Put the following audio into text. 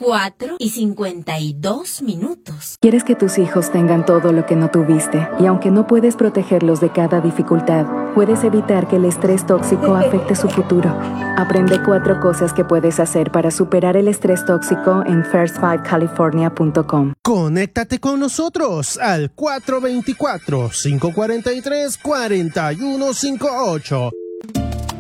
4:52. Quieres que tus hijos tengan todo lo que no tuviste, y aunque no puedes protegerlos de cada dificultad, puedes evitar que el estrés tóxico afecte su futuro. Aprende 4 cosas que puedes hacer para superar el estrés tóxico en first5california.com. Conéctate con nosotros al 424-543-4158.